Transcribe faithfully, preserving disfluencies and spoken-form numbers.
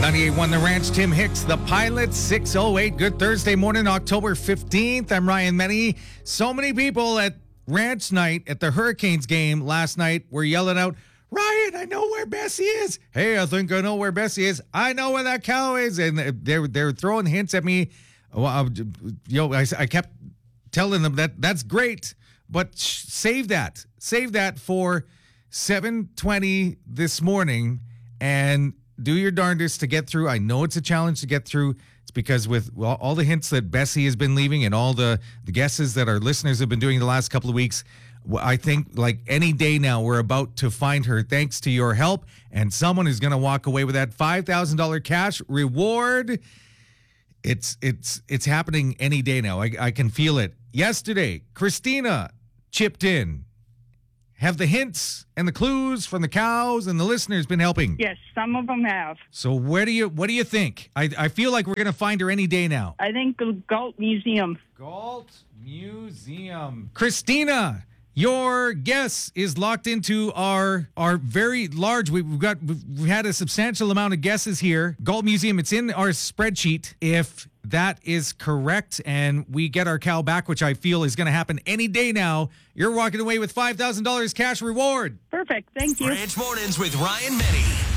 ninety-eight point one The Ranch, Tim Hicks, The Pilot, six oh eight. Good Thursday morning, October fifteenth. I'm Ryan Menny. So many people at Ranch Night at the Hurricanes game last night were yelling out, Ryan, I know where Bessie is. Hey, I think I know where Bessie is. I know where that cow is. And they were, they were throwing hints at me. Well, you know, I, I kept telling them that that's great, but sh- save that. Save that for seven twenty this morning and do your darndest to get through. I know it's a challenge to get through. It's because with well, all the hints that Bessie has been leaving and all the, the guesses that our listeners have been doing the last couple of weeks, I think like any day now we're about to find her thanks to your help, and someone is going to walk away with that five thousand dollars cash reward. It's it's it's happening any day now. I, I can feel it. Yesterday, Christina chipped in. Have the hints and the clues from the cows and the listeners been helping? Yes, some of them have. So where do you what do you think? I I feel like we're going to find her any day now. I think the Galt Museum. Galt Museum. Christina, your guess is locked into our our very large. We've got we've had a substantial amount of guesses here. Galt Museum. It's in our spreadsheet. If that is correct, and we get our cow back, which I feel is going to happen any day now, you're walking away with five thousand dollars cash reward. Perfect. Thank you. Ranch Mornings with Ryan Menny.